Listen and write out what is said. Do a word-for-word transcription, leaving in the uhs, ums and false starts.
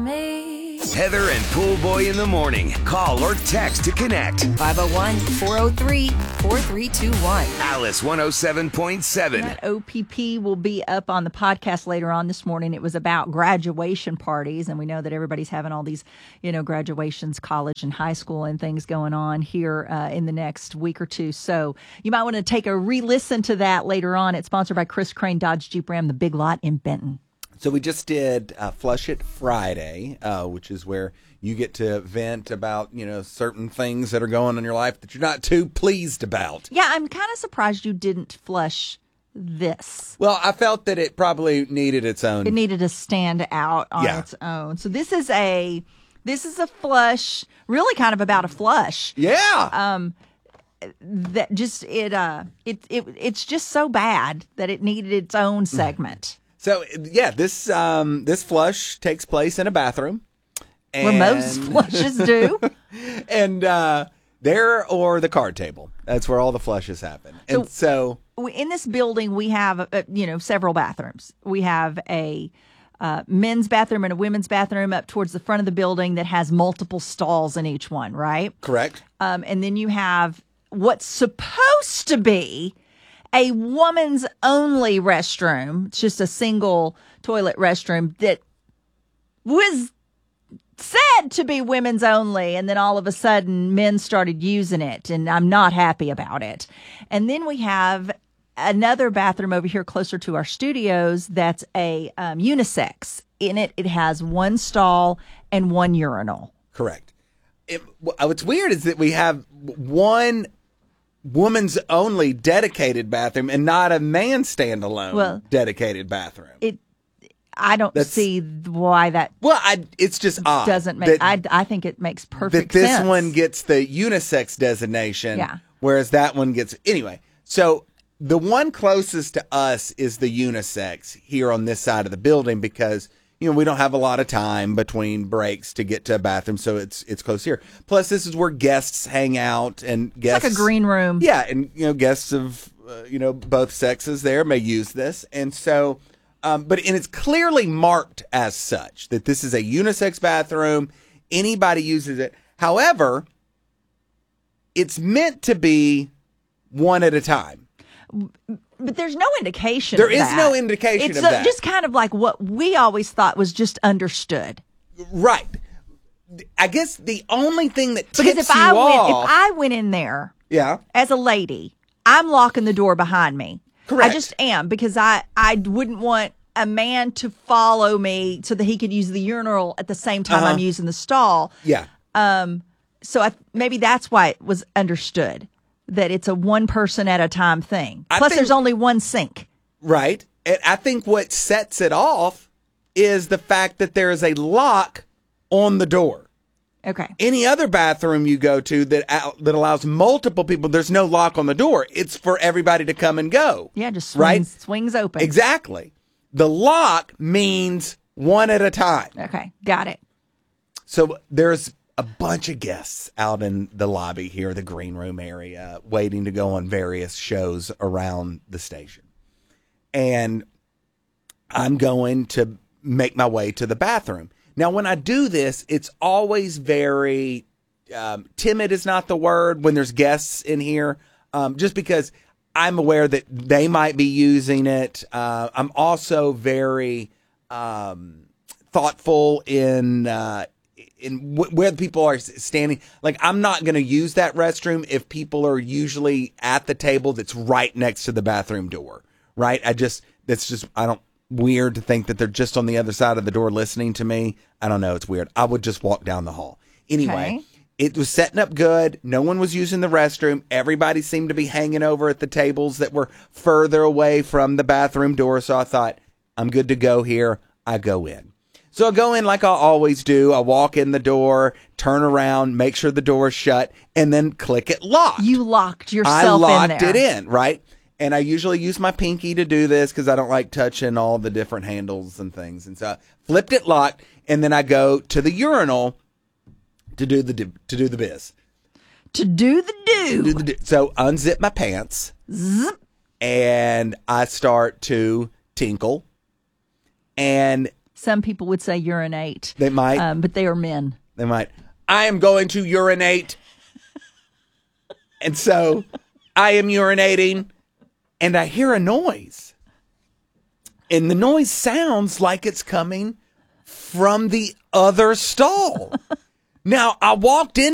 me. Heather and Pool Boy in the morning. Call or text to connect. five oh one, four oh three, four three two one. Alice one oh seven point seven. That O P P will be up on the podcast later on this morning. It was about graduation parties, and we know that everybody's having all these, you know, graduations, college and high school and things going on here uh, in the next week or two. So you might want to take a re-listen to that later on. It's sponsored by Chris Crane Dodge Jeep Ram, the Big Lot in Benton. So we just did uh, Flush It Friday, uh, which is where you get to vent about, you know, certain things that are going on in your life that you're not too pleased about. Yeah, I'm kind of surprised you didn't flush this. Well, I felt that it probably needed its own. It needed to stand out on Yeah. its own. So this is a this is a flush, really kind of about a flush. Yeah. Um, that just it uh it it it's just so bad that it needed its own segment. So yeah, this um, this flush takes place in a bathroom. And, Where most flushes do. and uh, there or the card table. That's where all the flushes happen. And so, We- in this building, we have uh, you know several bathrooms. We have a uh, men's bathroom and a women's bathroom up towards the front of the building that has multiple stalls in each one, right? correct. Um, and then you have what's supposed to be a woman's only restroom. It's just a single toilet restroom that was said to be women's only. And then all of a sudden men started using it, and I'm not happy about it. And then we have another bathroom over here closer to our studios that's a um, unisex. In it, it has one stall and one urinal. Correct. It, what's weird is that we have one woman's only dedicated bathroom and not a man standalone Well, dedicated bathroom. It, I don't That's- see why that well, I, it's just odd. doesn't make. that, I I think it makes perfect that this sense. one gets the unisex designation, Yeah. whereas that one gets anyway. So the one closest to us is the unisex here on this side of the building because you know we don't have a lot of time between breaks to get to a bathroom, so it's it's close here. Plus, this is where guests hang out and guests It's like a green room. Yeah, and you know guests of uh, you know both sexes there may use this, and so. Um, but and it's clearly marked as such that this is a unisex bathroom. Anybody uses it. However, it's meant to be one at a time. But there's no indication. There of is that. no indication it's of uh, that. just kind of like what we always thought was just understood. Right. I guess the only thing that Because tips if I you went, off, if I went in there yeah, as a lady, I'm locking the door behind me. Correct. I just am because I I wouldn't want a man to follow me so that he could use the urinal at the same time Uh-huh. I'm using the stall. yeah, Um, so I, maybe that's why it was understood that it's a one person at a time thing. I Plus, think- there's only one sink. right. And I think what sets it off is the fact that there is a lock on the door. Okay. Any other bathroom you go to that uh, that allows multiple people, there's no lock on the door. It's for everybody to come and go. Yeah, just swings, right? swings open. Exactly. The lock means one at a time. Okay, got it. So there's a bunch of guests out in the lobby here, the green room area, waiting to go on various shows around the station. And I'm going to make my way to the bathroom. Now, when I do this, it's always very um, timid is not the word when there's guests in here, um, just because I'm aware that they might be using it. Uh, I'm also very um, thoughtful in uh, in w- where the people are standing. Like, I'm not going to use that restroom if people are usually at the table that's right next to the bathroom door, right? I just, that's just, I don't, weird to think that they're just on the other side of the door listening to me. I don't know. It's weird. I would just walk down the hall. Anyway, Okay. It was setting up good. No one was using the restroom. Everybody seemed to be hanging over at the tables that were further away from the bathroom door. So I thought, I'm good to go here. I go in. So I go in like I always do. I walk in the door, turn around, make sure the door is shut, and then click it locked. You locked I yourself locked in there. it in, right? And I usually use my pinky to do this because I don't like touching all the different handles and things. And so I flipped it locked, and then I go to the urinal to do the to do the biz. To do the do. Do the do. So unzip my pants, Zip. and I start to tinkle. And Some people would say urinate. They might. Um, but they are men. They might. I am going to urinate. And so I am urinating and I hear a noise. And the noise sounds like it's coming from the other stall. Now, I walked in